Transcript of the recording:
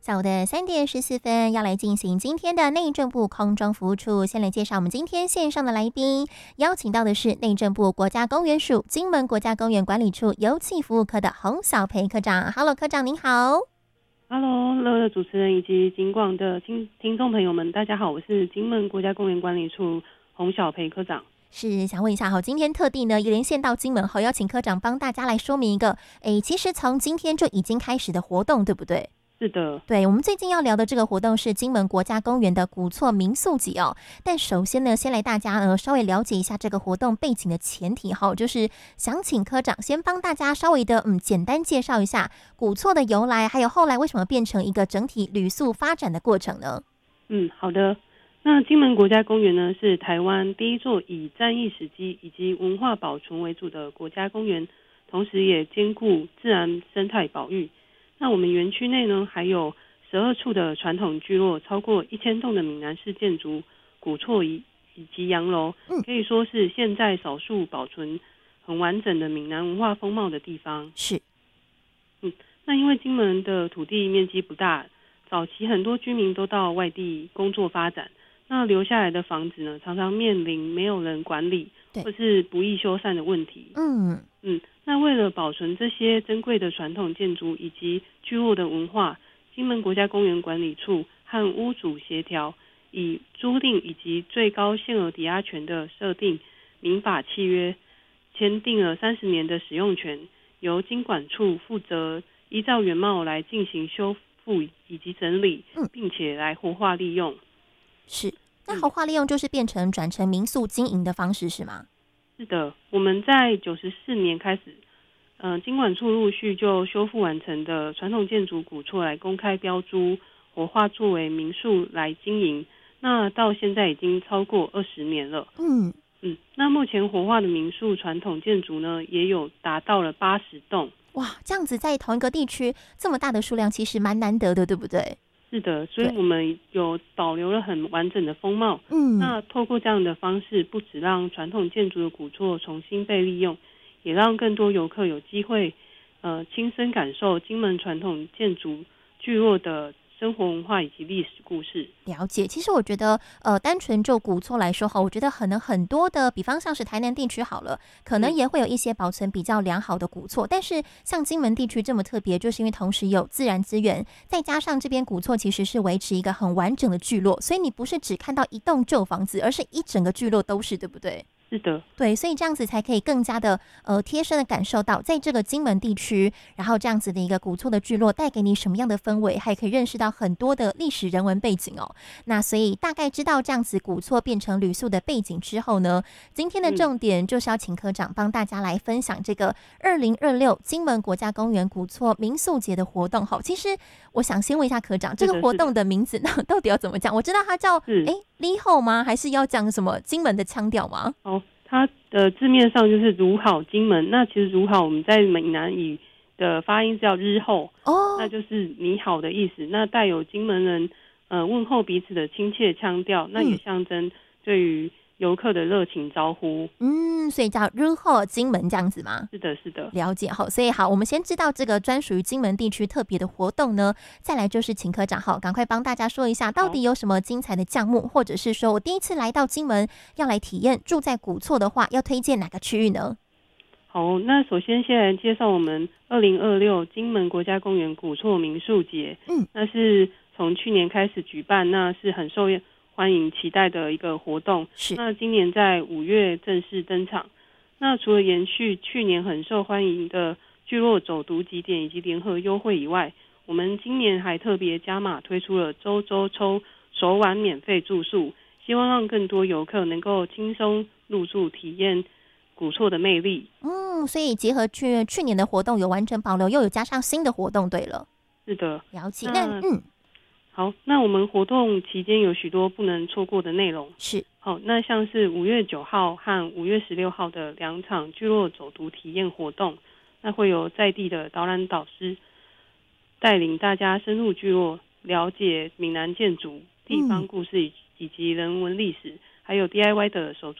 下午的3点14分，要来进行今天的内政部空中服务处。先来介绍我们今天线上的来宾，邀请到的是内政部国家公园署金门国家公园管理处油气服务科的洪小培科长。Hello， 科长您好。 Hello， 乐乐主持人以及金广的听众朋友们，大家好，我是金门国家公园管理处洪小培科长。 是想问一下，今天特地呢连线到金门，邀请科长帮大家来说明一个，其实从今天就已经开始的活动，对不对？ 是的， 对，我们最近要聊的这个活动是金门国家公园的古厝民宿节哦。但首先呢，先来大家稍微了解一下这个活动背景的前提就是想请科长先帮大家稍微的简单介绍一下古厝的由来，还有后来为什么变成一个整体旅宿发展的过程呢？ 好的。那金门国家公园呢，是台湾第一座以战役史迹以及文化保存为主的国家公园，同时也兼顾自然生态保育。那我们园区内呢，还有12处的传统聚落，超过1000栋的闽南式建筑、古厝以及洋楼，可以说是现在少数保存很完整的闽南文化风貌的地方。 是， 那因为金门的土地面积不大，早期很多居民都到外地工作发展，那留下来的房子呢，常常面临没有人管理或是不易修缮的问题。那为了保存这些珍贵的传统建筑以及聚落的文化，金门国家公园管理处和屋主协调，以租赁以及最高限额抵押权的设定民法契约，签订了30年的使用权，由金管处负责依照原貌来进行修复以及整理，并且来活化利用。 是，那活化利用就是变成转成民宿经营的方式是吗？ 是的，我们在94年开始，金管处陆续就修复完成的传统建筑古厝来公开标租，活化作为民宿来经营。那到现在已经超过20年了。那目前活化的民宿传统建筑呢，也有达到了80栋。 哇，这样子在同一个地区这么大的数量，其实蛮难得的，对不对？ 是的，所以我们有保留了很完整的风貌。那透过这样的方式，不只让传统建筑的古厝重新被利用，也让更多游客有机会亲身感受金门传统建筑聚落的生活文化以及历史故事。 了解，其实我觉得单纯就古厝来说我觉得可能很多的，比方像是台南地区好了，可能也会有一些保存比较良好的古厝，但是像金门地区这么特别，就是因为同时有自然资源，再加上这边古厝其实是维持一个很完整的聚落，所以你不是只看到一栋旧房子，而是一整个聚落都是，对不对？ 是的， 对，所以这样子才可以更加的贴身的感受到，在这个金门地区，然后这样子的一个古厝的聚落带给你什么样的氛围，还可以认识到很多的历史人文背景哦。那所以大概知道这样子古厝变成旅宿的背景之后呢，今天的重点就是要请科长帮大家来分享这个2026金门国家公园古厝民宿节的活动。其实我想先问一下科长，这个活动的名字呢到底要怎么讲？我知道它叫立后吗？还是要讲什么金门的腔调吗？ 它的字面上就是如好金门。那其实如好我们在闽南语的发音叫日后，那就是你好的意思。那带有金门人问候彼此的亲切腔调，那也象征对于游客的热情招呼。 所以叫日后金门这样子吗？ 是的，是的。 了解。所以我们先知道这个专属于金门地区特别的活动呢，再来就是请科长赶快帮大家说一下，到底有什么精彩的项目，或者是说我第一次来到金门要来体验住在古厝的话，要推荐哪个区域呢？ 好，那首先先来介绍我们2026金门国家公园古厝民宿节。那是从去年开始举办，那是很受欢迎期待的一个活动。那今年在5月正式登场。那除了延续去年很受欢迎的聚落走读集点以及联合优惠以外，我们今年还特别加码推出了周抽首晚免费住宿，希望让更多游客能够轻松入住体验古厝的魅力。 所以结合去年的活动有完整保留，又有加上新的活动，对了。 是的， 了解。 好，那我们活动期间有许多不能错过的内容。好，那像是5月9号和5月16号的2场聚落走读体验活动，那会有在地的导览导师带领大家深入聚落，了解闽南建筑、地方故事以及人文历史，还有 DIY 的手